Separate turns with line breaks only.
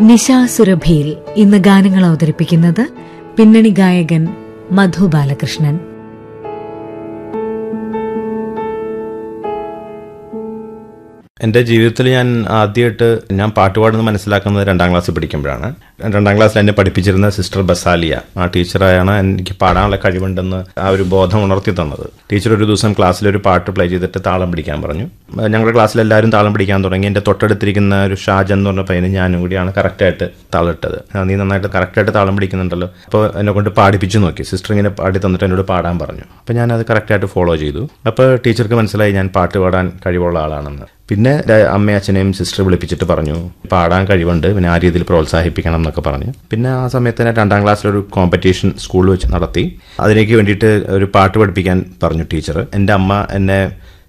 നിശാ സുരഭിയിൽ ഇന്ന് ഗാനങ്ങൾ അവതരിപ്പിക്കുന്നത് പിന്നണി ഗായകൻ മധു ബാലകൃഷ്ണൻ.
എൻ്റെ ജീവിതത്തിൽ ഞാൻ ആദ്യമായിട്ട് പാട്ട് പാടുന്നത് മനസ്സിലാക്കുന്നത് 2ാം ക്ലാസ്സിൽ പഠിക്കുമ്പോഴാണ്. 2ാം ക്ലാസ്സിൽ എന്നെ പഠിപ്പിച്ചിരുന്ന സിസ്റ്റർ ബസാലിയ, ആ ടീച്ചറായാണ് എനിക്ക് പാടാനുള്ള കഴിവുണ്ടെന്ന് ആ ഒരു ബോധം ഉണർത്തി തന്നത്. ടീച്ചർ ഒരു ദിവസം ക്ലാസ്സിലൊരു പാട്ട് പ്ലേ ചെയ്തിട്ട് താളം പിടിക്കാൻ പറഞ്ഞു. ഞങ്ങളുടെ ക്ലാസ്സിൽ എല്ലാവരും താളം പിടിക്കാൻ തുടങ്ങി. എൻ്റെ തൊട്ടടുത്തിരിക്കുന്ന ഒരു ഷാജൻ എന്ന് പറഞ്ഞ പയ്യനും ഞാനും കൂടിയാണ് കറക്റ്റായിട്ട് താളം ഇട്ടത്. നീ നന്നായിട്ട് കറക്റ്റായിട്ട് താളം പിടിക്കുന്നുണ്ടല്ലോ, അപ്പോൾ എന്നെ കൊണ്ട് പാടിപ്പിച്ചു നോക്കി. സിസ്റ്റർ ഇങ്ങനെ പാടി തന്നിട്ട് എന്നോട് പാടാൻ പറഞ്ഞു. അപ്പോൾ ഞാനത് കറക്റ്റായിട്ട് ഫോളോ ചെയ്തു. അപ്പോൾ ടീച്ചർക്ക് മനസ്സിലായി ഞാൻ പാട്ട് പാടാൻ കഴിവുള്ള ആളാണെന്ന്. പിന്നെ അമ്മയും അച്ഛനെയും സിസ്റ്റർ വിളിപ്പിച്ചിട്ട് പറഞ്ഞു പാടാൻ കഴിവുണ്ട്, പിന്നെ ആ രീതിയിൽ പ്രോത്സാഹിപ്പിക്കണം എന്നൊക്കെ പറഞ്ഞു. പിന്നെ ആ സമയത്ത് തന്നെ 2ാം ക്ലാസ്സിലൊരു കോമ്പറ്റീഷൻ സ്കൂളിൽ വെച്ച് നടത്തി. അതിലേക്ക് വേണ്ടിയിട്ട് ഒരു പാട്ട് പഠിപ്പിക്കാൻ പറഞ്ഞു ടീച്ചർ. എൻ്റെ അമ്മ എന്നെ